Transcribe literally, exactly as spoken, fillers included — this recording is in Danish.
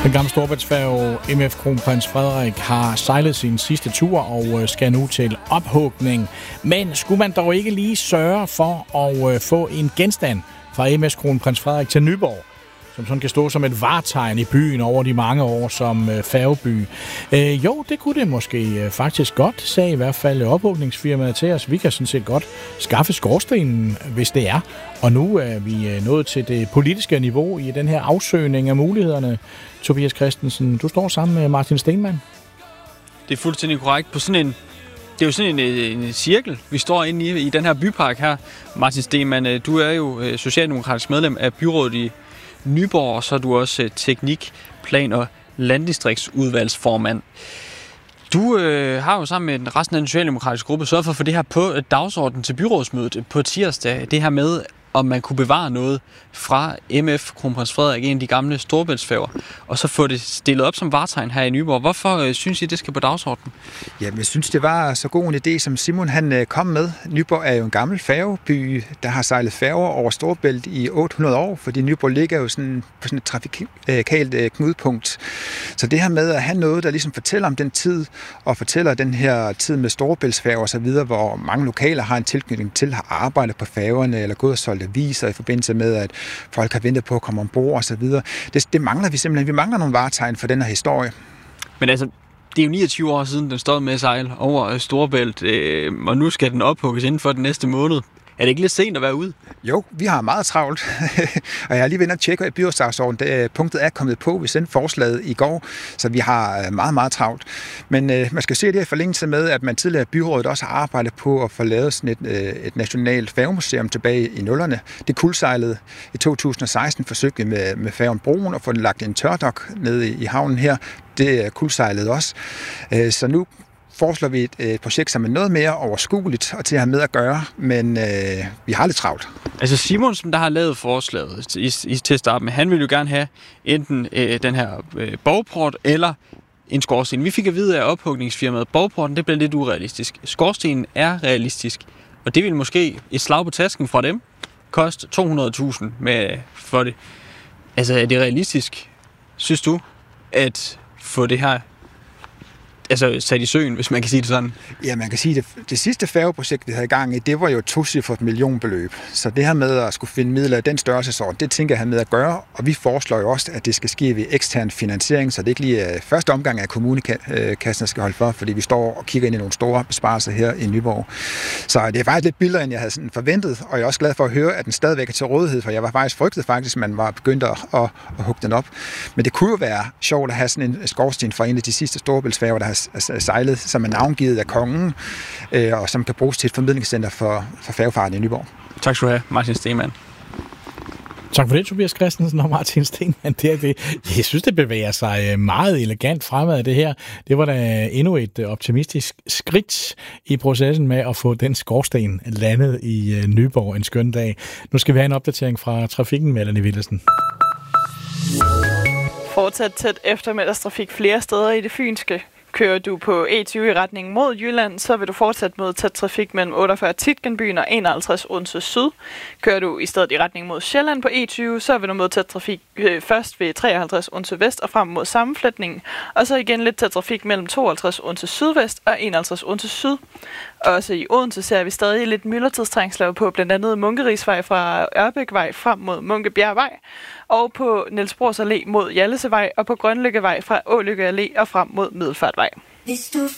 Den gamle storbæltsfærge M F Kronprins Frederik har sejlet sin sidste tur og skal nu til ophugning. Men skulle man dog ikke lige sørge for at få en genstand fra M S Kronprins Frederik til Nyborg, som sådan kan stå som et vartegn i byen over de mange år som færgeby? Øh, jo, det kunne det måske faktisk godt, sagde i hvert fald ophugningsfirmaet til os. Vi kan sådan set godt skaffe skorstenen, hvis det er. Og nu er vi nået til det politiske niveau i den her afsøgning af mulighederne. Tobias Christensen, du står sammen med Martin Stenmann. Det er fuldstændig korrekt. På sådan en Det er jo sådan en, en cirkel, vi står inde i, i den her bypark her. Martin Stenmann, du er jo socialdemokratisk medlem af byrådet i Nyborg, og så er du også teknik, plan- og landdistriktsudvalgsformand. Du øh, har jo sammen med resten af den socialdemokratiske gruppe sørget for at få det her på dagsordenen til byrådsmødet på tirsdag. Det her med, om man kunne bevare noget fra M F Kronprins Frederik, en af de gamle storbæltsfærger, og så få det stillet op som vartegn her i Nyborg. Hvorfor øh, synes I, det skal på dagsordenen? Jamen, jeg synes, det var så god en idé, som Simon han øh, kom med. Nyborg er jo en gammel færgeby, der har sejlet færger over Storebælt i otte hundrede år, fordi Nyborg ligger jo sådan på sådan et trafikalt øh, knudepunkt. Så det her med at have noget, der ligesom fortæller om den tid, og fortæller den her tid med storebæltsfærger og så videre, hvor mange lokaler har en tilknytning til, har arbejdet på færgerne, eller gået og solgt aviser i forbindelse med, at folk har ventet på at komme ombord og så videre. Det, det mangler vi simpelthen. Vi mangler nogle vartegn for den her historie. Men altså, det er jo niogtyve år siden, den stod med at sejle over Storebælt, øh, og nu skal den ophugges inden for den næste måned. Er det ikke lidt sent at være ude? Jo, vi har meget travlt, og jeg er lige ved at tjekke, at byrådsdagsordenen, punktet er kommet på. Vi sendte forslaget i går, så vi har meget, meget travlt. Men øh, man skal se det i forlængelse med, at man tidligere i byrådet også har arbejdet på at få lavet sådan et, øh, et nationalt færgemuseum tilbage i nullerne. Det kuldsejlede i to tusind og seksten, forsøgte vi med, med færgen Broen og få den lagt i en tørdok nede i, i havnen her. Det kuldsejlede også. Øh, så nu foreslår vi et, et projekt, som er noget mere overskueligt og til at have med at gøre, men øh, vi har lidt travlt. Altså Simon, som der har lavet forslaget i, i, til at starte med, han vil jo gerne have enten øh, den her øh, borgport eller en skorsten. Vi fik at vide af ophugningsfirmaet, borgporten det bliver lidt urealistisk. Skorstenen er realistisk, og det vil måske et slag på tasken fra dem koste to hundrede tusind med for det. Altså er det realistisk, synes du, at få det her altså sat i søen, hvis man kan sige det sådan? Ja, man kan sige, det, det sidste færgeprojekt, vi havde i gang i, det var jo et tocifret millionbeløb. Så det her med at skulle finde midler af den størrelsesorden, det tænker jeg have med at gøre, og vi foreslår jo også, at det skal ske ved ekstern finansiering, så det ikke lige er første omgang, at kommunekassen skal holde for, fordi vi står og kigger ind i nogle store besparelser her i Nyborg. Så det er faktisk lidt billigere, end jeg havde sådan forventet, og jeg er også glad for at høre, at den stadigvæk er til rådighed, for jeg var faktisk frygtet faktisk, at man var begyndt at, at, at hugge den op. Men det kunne jo være sjovt at have sådan en skorsten fra en af de sidste storebæltsfærger, der har sejlet, som er navngivet af kongen, øh, og som kan bruges til et formidlingscenter for, for færgefarten i Nyborg. Tak skal du have, Martin Stenmann. Tak for det, Tobias Christensen og Martin Stenmann. Det, det, jeg synes, det bevæger sig meget elegant fremad, det her. Det var da endnu et optimistisk skridt i processen med at få den skorsten landet i Nyborg en skøn dag. Nu skal vi have en opdatering fra trafikken med Melanie Willesen. Fortsat tæt eftermiddagstrafik flere steder i det fynske. Kører du på E tyve i retning mod Jylland, så vil du fortsat møde tæt trafik mellem otteogfyrre Tietgenbyen og enoghalvtreds Odense Syd. Kører du i stedet i retning mod Sjælland på E tyve, så vil du møde tæt trafik øh, først ved treoghalvtreds Odense Vest og frem mod sammenflætningen, og så igen lidt tæt trafik mellem tooghalvtreds Odense Sydvest og enoghalvtreds Odense Syd. Også i Odense ser vi stadig lidt myldretidstrængsler på blandt andet Munkerisvej fra Ørbækvej frem mod Munkebjergvej, og på Niels Bohrs Allé mod Hjallesevej og på Grønlykkevej fra Ålykke Allé og frem mod Middelfartvej.